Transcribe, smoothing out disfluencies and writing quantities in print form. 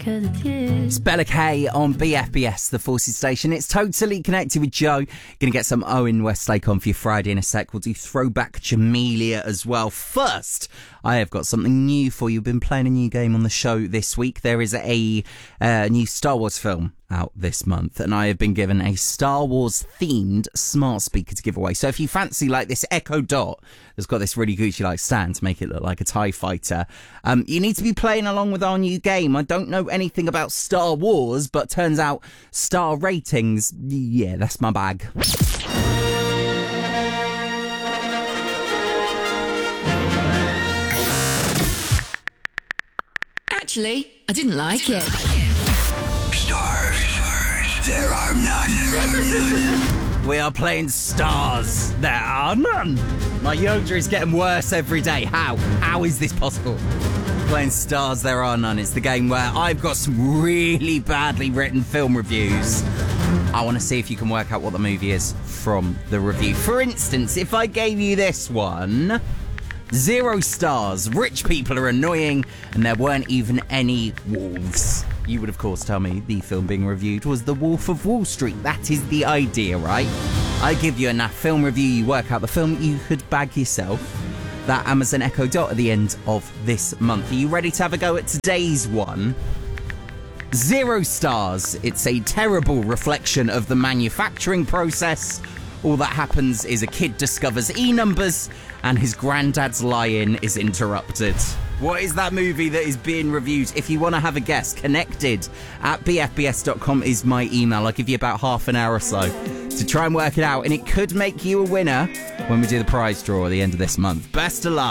'cause it's you. It's Bella K on BFBS, the Forces station. It's totally connected with Joe. Gonna get some Owen Westlake on for your Friday in a sec. We'll do Throwback Jamelia as well. First, I have got something new for you. Been playing a new game on the show this week. There is a new Star Wars film out this month, and I have been given a Star Wars themed smart speaker to give away. So if you fancy like this Echo Dot that's got this really Gucci like stand to make it look like a TIE fighter, you need to be playing along with our new game. I don't know anything about Star Wars, but turns out star ratings, yeah, that's my bag. Actually, I didn't like it. Stars, there are none. We are playing Stars. There are none. My Yoda is getting worse every day. How is this possible? Playing Stars, there are none. It's the game where I've got some really badly written film reviews. I want to see if you can work out what the movie is from the review. For instance, if I gave you this one, 0 stars, rich people are annoying, and there weren't even any wolves. You would, of course, tell me the film being reviewed was The Wolf of Wall Street. That is the idea, right? I give you enough film review, you work out the film, you could bag yourself that Amazon Echo Dot at the end of this month. Are you ready to have a go at today's one? 0 stars. It's a terrible reflection of the manufacturing process. All that happens is a kid discovers E-numbers and his granddad's lie-in is interrupted. What is that movie that is being reviewed? If you want to have a guess, connected@bfbs.com is my email. I'll give you about half an hour or so to try and work it out, and it could make you a winner when we do the prize draw at the end of this month. Best of luck.